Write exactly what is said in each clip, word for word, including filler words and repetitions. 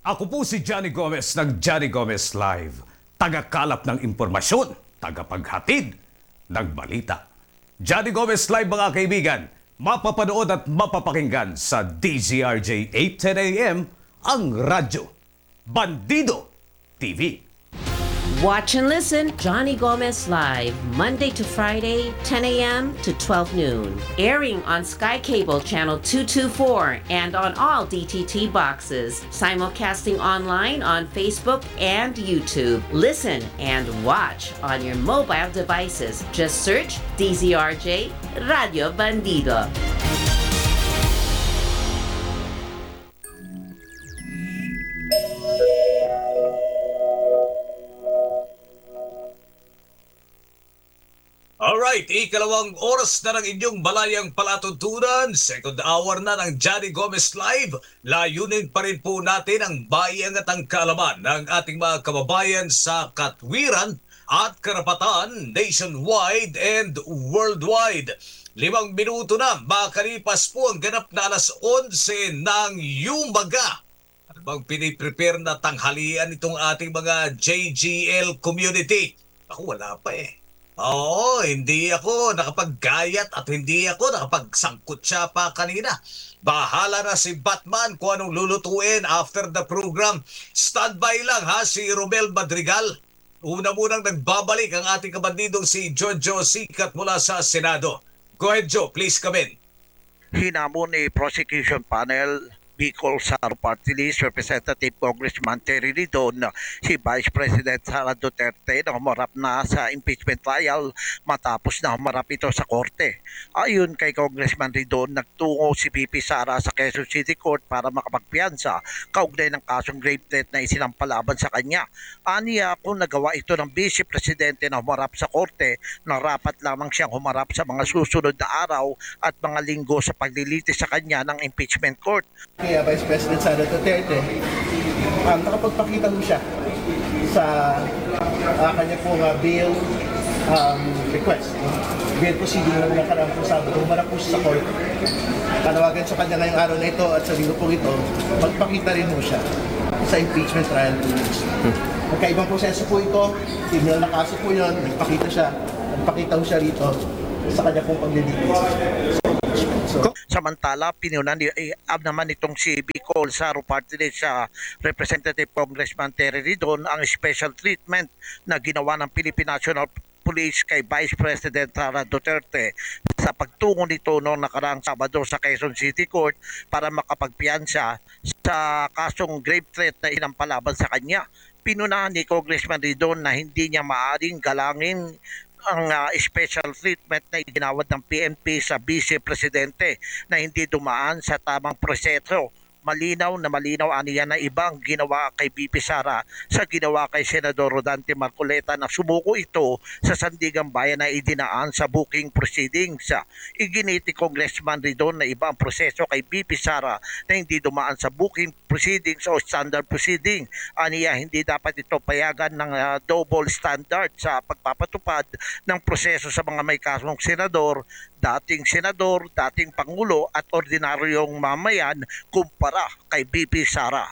Ako po si Johnny Gomez ng Johnny Gomez Live. Tagakalap ng impormasyon, tagapaghatid ng balita. Johnny Gomez Live mga kaibigan, mapapanood at mapapakinggan sa D Z R J eight ten A M ang radyo. Bandido T V. Watch and listen Johnny Gomez Live, Monday to Friday, ten A M to twelve noon. Airing on Sky Cable Channel two twenty-four and on all D T T boxes. Simulcasting online on Facebook and YouTube. Listen and watch on your mobile devices. Just search D Z R J Radio Bandido. Alright, ikalawang oras na ng inyong balayang palatuntunan. Second hour na ng Johnny Gomez Live. Layunin pa rin po natin ang bayang at ang kaalaman ng ating mga kababayan sa katwiran at karapatan nationwide and worldwide. Limang minuto na, makalipas po ang ganap na alas onse ng umaga. Ano bang piniprepare na tanghalian itong ating mga J G L community? Ako wala pa eh. Oo, hindi ako nakapaggayat at hindi ako nakapagsangkot siya pa kanina. Bahala na si Batman kung anong lulutuin after the program. Standby lang ha, si Romel Madrigal. Una munang nagbabalik ang ating kabandidong si Jojo Sikat mula sa Senado. Go ahead, Joe. Please come in. Hinamon ni prosecution panel Bicol Sar Party List Representative Congressman Terry Ridon si Vice President Sara Duterte na humarap na sa impeachment trial matapos na humarap ito sa korte. Ayon kay Congressman Ridon, nagtungo si V P Sara sa Quezon City Court para makapagpiyansa kaugnay ng kasong grave threat na isinampalaban sa kanya. Aniya, kung nagawa ito ng Vice Presidente na humarap sa korte, narapat lamang siyang humarap sa mga susunod na araw at mga linggo sa paglilitis sa kanya ng impeachment court. Kaya Vice President Sara Duterte, um, nakapagpakita mo siya sa uh, kanya pong uh, bail um, request. No? Bail proceeding na nakaraan po Sabado. Humarap po siya sa court. Panawagan sa kanya ngayong araw na ito at sa linggo po ito, magpakita rin mo siya sa impeachment trial. Magkaibang proseso po ito. Criminal na kaso po yun. Nagpakita siya. Nagpakita mo siya rito sa kanya pong paglilitis. So, samantala, pinunan ni eh, naman itong si Bicol Saro Party List sa Representative Congressman Terry Ridon ang special treatment na ginawa ng Philippine National Police kay Vice President Sara Duterte sa pagtungo nito noong nakaraang Sabado sa Quezon City Court para makapagpiyansa sa kasong grave threat na inampalaban sa kanya. Pinunahan ni Congressman Ridon na hindi niya maaring galangin ang uh, special treatment na iginawad ng P N P sa Vice Presidente na hindi dumaan sa tamang proseso. Malinaw na malinaw aniya na ibang ginawa kay V P Sara sa ginawa kay Senador Rodante Marcoleta na sumuko ito sa Sandigan Bayan na idinaan sa booking proceedings. Iginiti Congressman Ridon na ibang proseso kay V P Sara na hindi dumaan sa booking proceedings o standard proceeding. Aniya hindi dapat ito payagan ng uh, double standard sa pagpapatupad ng proseso sa mga may kasong senador, dating senador, dating pangulo at ordinaryong mamayan kumpara kay V P Sara.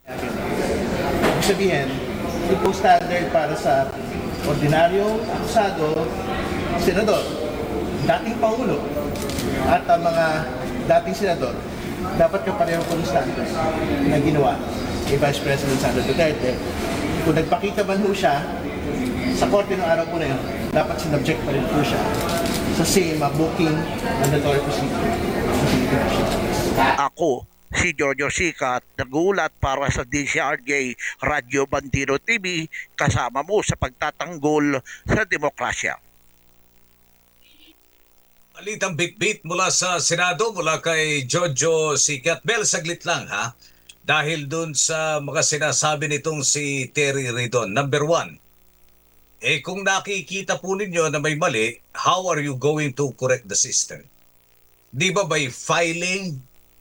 Ibig sabihin, ito standard para sa ordinaryong akusado, senador, dating pangulo, at ang mga dating senador, dapat kapareho po ng standard na ginawa ni Vice President Sara Duterte. Kung nagpakita man ho siya sa korte ng araw po na yun, dapat sinubject pa rin po siya sa same uh, booking mandatory procedure. Ako, si Jojo Sikat, nagulat para sa D Z R J Radio Bandido T V, kasama mo sa pagtatanggol sa demokrasya. Balitang bit-bit mula sa Senado, mula kay Jojo Sikat. Bel, saglit lang ha. Dahil dun sa mga sinasabi nitong si Terry Ridon. Number one, eh kung nakikita po ninyo na may mali, how are you going to correct the system? Di ba by filing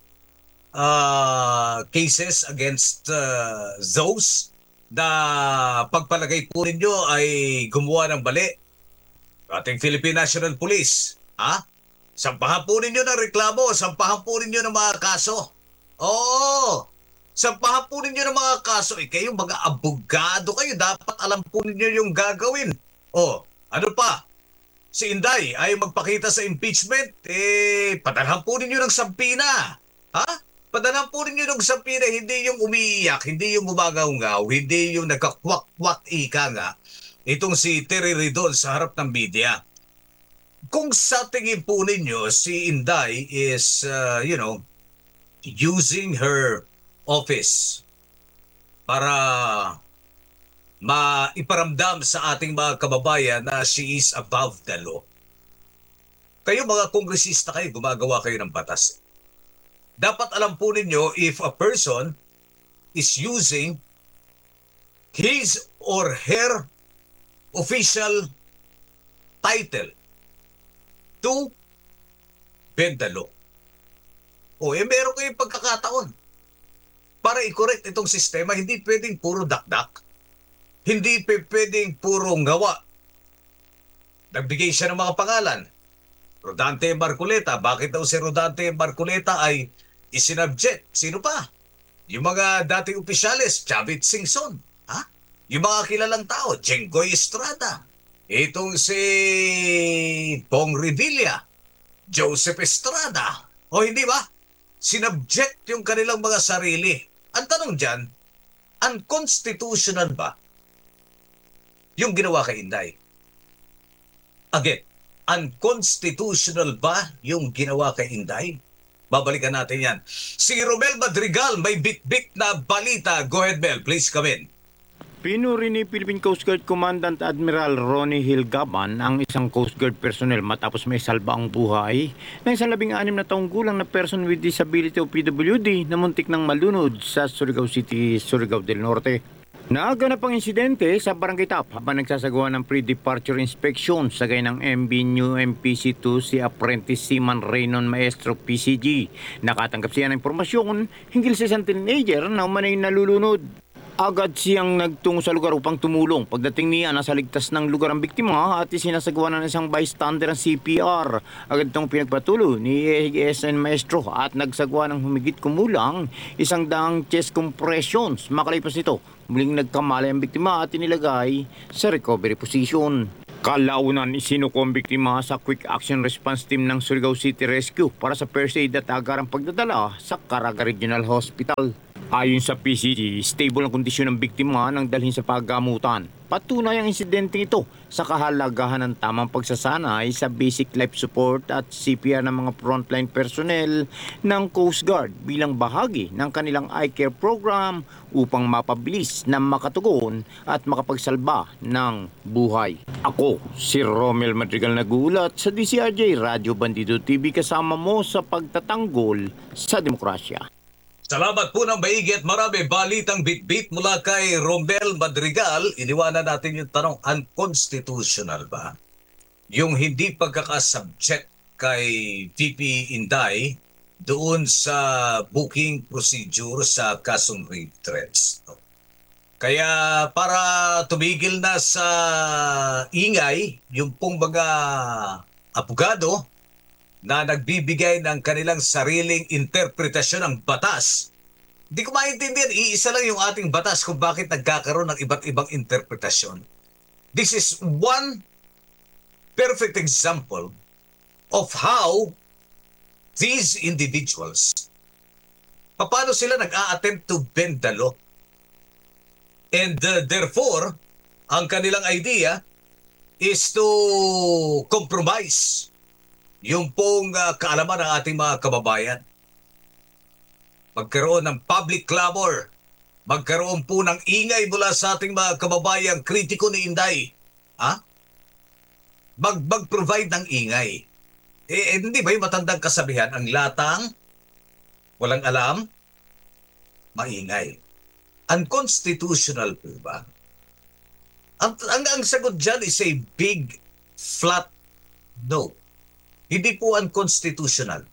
uh, cases against uh, those na pagpalagay po ninyo ay gumawa ng mali? Ating Philippine National Police, ha? Sampahan po ninyo ng reklamo, sampahan po ninyo ng mga kaso. Oo! Sampahan po ninyo ng mga kaso. Eh, kayo mga abogado kayo. Dapat alam po ninyo yung gagawin. O, ano pa? Si Inday ay magpakita sa impeachment. Eh, padalhan po ninyo ng sampina. Ha? Padalhan po ninyo ng sampina. Hindi yung umiiyak, hindi yung gumagaw-ngaw, hindi yung nagkakwak-kwak ika nga. Itong si Terry Ridon sa harap ng media. Kung sa tingin po ninyo, si Inday is, uh, you know, using her office para maiparamdam sa ating mga kababayan na she is above the law. Kayo mga kongresista kayo, gumagawa kayo ng batas. Dapat alam po ninyo if a person is using his or her official title to bend the law. O, eh meron kayong pagkakataon para i-correct itong sistema. Hindi pwedeng puro dakdak. Hindi pe- pwedeng puro ngawa. Nagbigay siya ng mga pangalan. Rodante Marcoleta. Bakit daw si Rodante Marcoleta ay isinabject? Sino pa? Yung mga dating opisyales, Chavit Singson. Ha? Yung mga kilalang tao, Jenggoy Estrada. Itong si Bong Revilla, Joseph Estrada. O hindi ba? Sinabject yung kanilang mga sarili. Ang tanong dyan, unconstitutional ba yung ginawa kay Inday? Again, unconstitutional ba yung ginawa kay Inday? Babalikan natin yan. Si Romel Madrigal may bit-bit na balita. Go ahead, Mel. Please come in. Pinuri ni Philippine Coast Guard Commandant Admiral Ronnie Hilgaban ang isang Coast Guard personnel matapos may salba ang buhay ng isang labing-anim na taong gulang na person with disability o P W D na muntik ng malunod sa Surigao City, Surigao del Norte. Naganap ang insidente sa Barangay Tap habang nagsasagawa ng pre-departure inspection sa gaya ng M B New M P C two si Apprentice Seaman Raynon Maestro P C G. Nakatanggap siya ng impormasyon hinggil sa isang teenager na umanay nalulunod. Agad siyang nagtungo sa lugar upang tumulong. Pagdating niya, nasa ligtas ng lugar ang biktima at isinasagawa ng isang bystander ang C P R. Agad itong pinagpatuloy ni A S N Maestro at nagsagawa ng humigit kumulang isang daang chest compressions. Makalipas nito, muling nagkamalay ang biktima at inilagay sa recovery position. Kalaunan, isinuko ang biktima sa Quick Action Response Team ng Surigao City Rescue para sa first aid at agarang pagdadala sa Caraga Regional Hospital. Ayon sa P C G, stable ang kondisyon ng biktima nang dalhin sa paggamutan. Patunay ang insidente ito sa kahalagahan ng tamang pagsasanay sa basic life support at C P R ng mga frontline personnel ng Coast Guard bilang bahagi ng kanilang eye care program upang mapabilis na makatugon at makapagsalba ng buhay. Ako, si Romel Madrigal nagulat sa D C R J Radio Bandido T V kasama mo sa pagtatanggol sa demokrasya. Salamat po ng maigi at marami balitang bit-bit mula kay Romel Madrigal. Iniwanan natin yung tanong, unconstitutional ba yung hindi pagkakasubject kay V P Inday doon sa booking procedure sa kasong rape threats? Kaya para tumigil na sa ingay, yung pong mga abogado na nagbibigay ng kanilang sariling interpretasyon ng batas. Hindi ko maintindihan, iisa lang yung ating batas kung bakit nagkakaroon ng iba't ibang interpretasyon. This is one perfect example of how these individuals, paano sila nag-a-attempt to bend the law. And uh, therefore, ang kanilang idea is to compromise yung pong uh, kaalaman ng ating mga kababayan. Magkaroon ng public clamor, magkaroon po ng ingay mula sa ating mga kababayang kritiko ni Inday. Ha? Mag, mag-provide ng ingay. Eh, eh, hindi ba yung matandang kasabihan, ang latang, walang alam, maingay. Unconstitutional po ba? Ang, ang, ang sagot dyan is a big, flat no. Hindi po unconstitutional.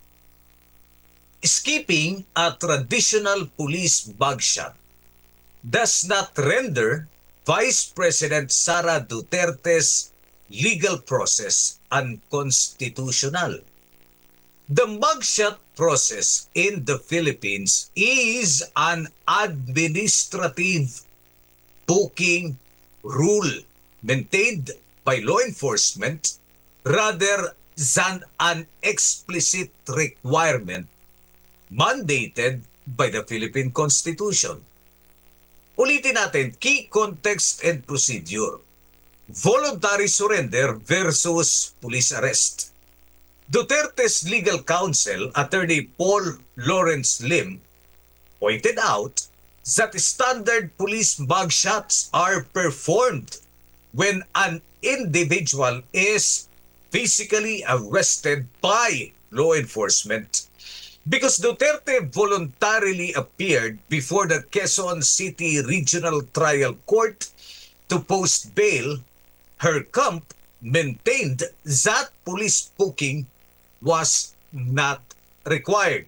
Skipping a traditional police mugshot does not render Vice President Sara Duterte's legal process unconstitutional. The mugshot process in the Philippines is an administrative booking rule maintained by law enforcement rather than an explicit requirement mandated by the Philippine Constitution. Ulitin natin, key context and procedure. Voluntary surrender versus police arrest. Duterte's legal counsel, Attorney Paul Lawrence Lim, pointed out that standard police mugshots are performed when an individual is physically arrested by law enforcement. Because Duterte voluntarily appeared before the Quezon City Regional Trial Court to post bail, her camp maintained that police booking was not required.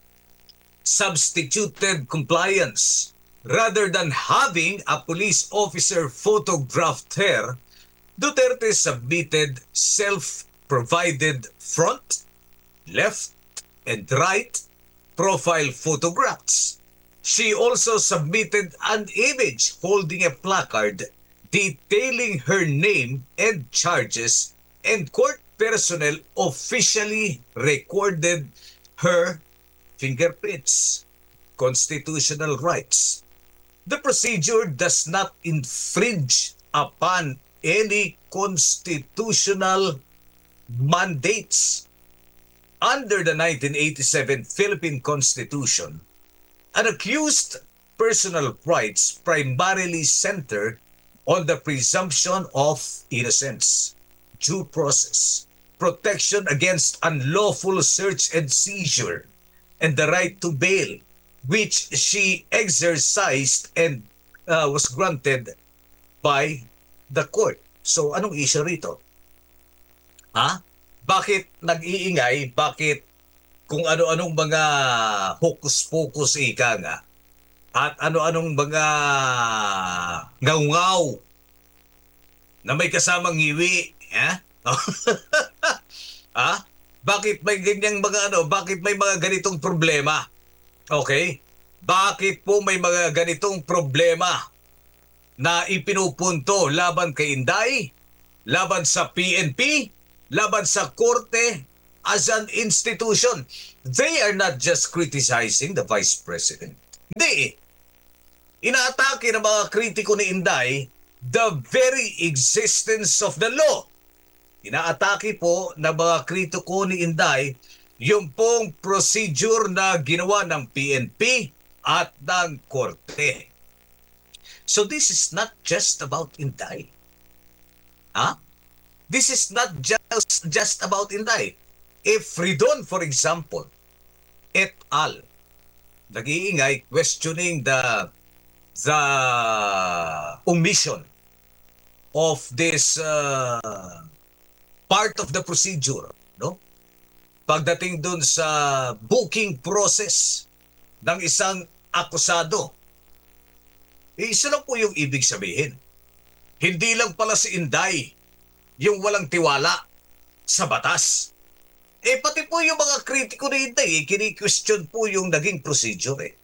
Substituted compliance. Rather than having a police officer photographed her, Duterte submitted self-provided front, left, and right profile photographs. She also submitted an image holding a placard detailing her name and charges, and court personnel officially recorded her fingerprints. Constitutional rights. The procedure does not infringe upon any constitutional mandates. Under the nineteen eighty-seven Philippine Constitution, an accused personal rights primarily center on the presumption of innocence, due process, protection against unlawful search and seizure, and the right to bail, which she exercised and uh, was granted by the court. So, anong issue rito? Ha? Bakit nag-iingay? Bakit kung ano-anong mga hokus-pokus ika nga? At ano-anong mga ngaw-ngaw na may kasamang ngiwi? Ha? Ha? Bakit may ganyang mga ano? Bakit may mga ganitong problema? Okay? Bakit po may mga ganitong problema na ipinupunto laban kay Inday, laban sa P N P, laban sa korte as an institution? They are not just criticizing the Vice President. Hindi. Inaatake ng mga kritiko ni Inday the very existence of the law. Inaatake po ng mga kritiko ni Inday yung pong procedure na ginawa ng P N P at ng korte. So this is not just about Inday. Ha? This is not just, just about Inday. If Fridon, for example, et al., nag-iingay questioning the the omission of this uh, part of the procedure, no? Pagdating dun sa booking process ng isang akusado, eh, isa lang po yung ibig sabihin. Hindi lang pala si Inday yung walang tiwala sa batas. Eh, pati po yung mga kritiko ni Inday, eh, kini-question po yung naging procedure eh.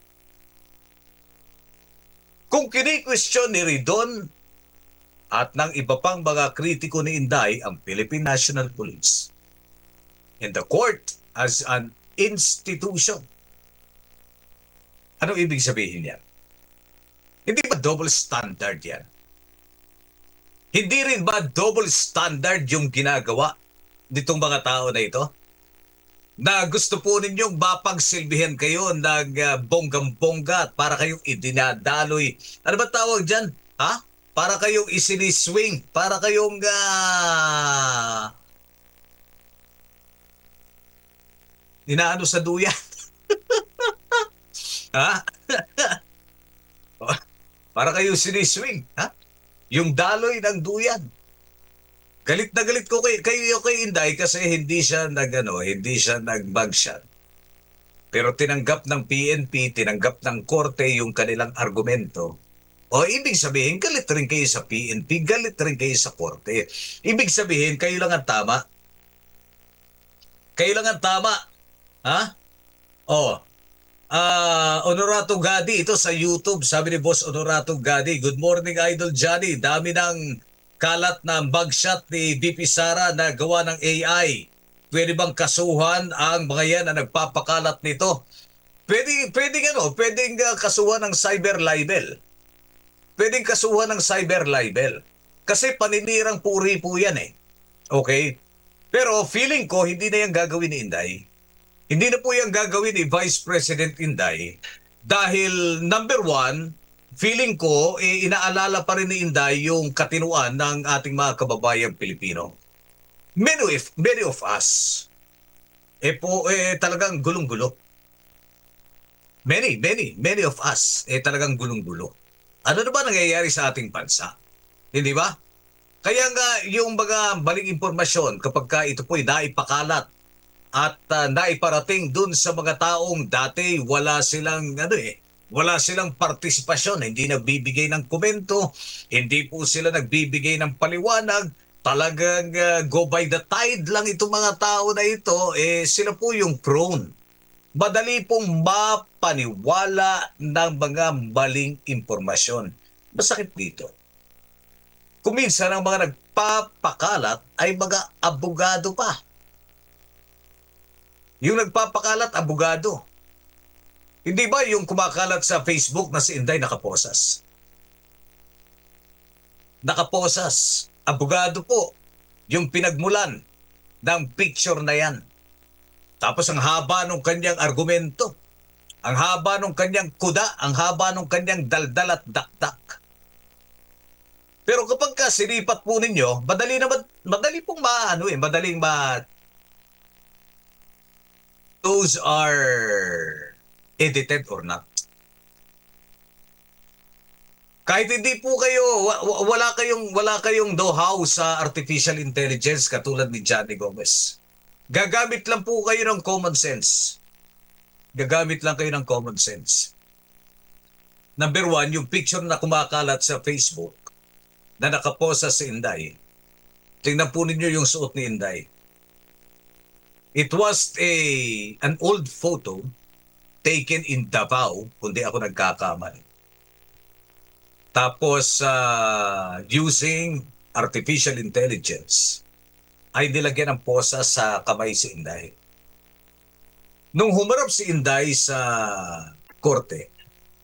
Kung kini-question ni Ridon at ng iba pang mga kritiko ni Inday ang Philippine National Police and the court as an institution, anong ibig sabihin yan? Hindi ba double standard yan? Hindi rin ba double standard yung ginagawa nitong mga tao na ito? Na gusto po ninyong mapagsilbihan kayo ng uh, bonggang-bongga at para kayong idinadaloy. Ano ba tawag dyan? Ha? Para kayong isiniswing. Para kayong uh, inaano sa duyan. Ha? Para kayong siniswing. Ha? Yung daloy ng duyan. Galit na galit ko kay, kayo kay Inday kasi hindi siya nag-ano, hindi siya nag-mugshot. Pero tinanggap ng P N P, tinanggap ng korte yung kanilang argumento. O ibig sabihin, galit rin kayo sa P N P, galit rin kayo sa korte. Ibig sabihin, kayo lang ang tama. Kayo lang ang tama. Ha? Oh, ah Honorato Gadi, ito sa YouTube, sabi ni Boss Honorato Gadi, good morning Idol Johnny, dami ng kalat na mugshot ni B P Sara na gawa ng A I. Pwede bang kasuhan ang mga yan na nagpapakalat nito? Pwede, pwede ano, pwedeng uh, kasuhan ng cyber libel. Pwedeng kasuhan ng cyber libel. Kasi paninirang puri po yan eh. Okay? Pero feeling ko, hindi na yan gagawin ni Inday. Hindi na po yan gagawin ni Vice President Inday. Dahil number one, feeling ko, eh, inaalala pa rin ni Inday yung katinuan ng ating mga kababayang Pilipino. Many of, many of us, eh po, eh talagang gulong-gulo. Many, many, many of us, eh talagang gulong-gulo. Ano na ba nangyayari sa ating bansa? Hindi ba? Kaya nga yung mga baling impormasyon kapag ka ito po'y naipakalat at uh, naiparating dun sa mga taong dati wala silang ano eh, wala silang partisipasyon, hindi nagbibigay ng komento, hindi po sila nagbibigay ng paliwanag, talagang uh, go by the tide lang itong mga tao na ito, eh sila po yung prone. Madali pong mapaniwala ng mga maling impormasyon. Masakit dito. Kuminsan ang mga nagpapakalat ay mga abogado pa. Yung nagpapakalat, abogado. Hindi ba yung kumakalat sa Facebook na si Inday nakaposas? Nakaposas. Abogado po. Yung pinagmulan ng picture na yan. Tapos ang haba ng kanyang argumento. Ang haba ng kanyang kuda. Ang haba ng kanyang daldal at dakdak. Pero kapag ka sinipat po ninyo, madali naman, madali pong maano eh, madaling ma... Those are edited or not. Kahit hindi po kayo, wa- wala kayong, wala kayong know-how sa artificial intelligence katulad ni Johnny Gomez. Gagamit lang po kayo ng common sense. Gagamit lang kayo ng common sense. Number one, yung picture na kumakalat sa Facebook na nakaposa si Inday. Tingnan po ninyo yung suot ni Inday. It was a an old photo taken in Davao, kundi ako nagkakamali. Tapos, uh, using artificial intelligence, ay nilagyan ng posa sa kamay si Inday. Nung humarap si Inday sa korte,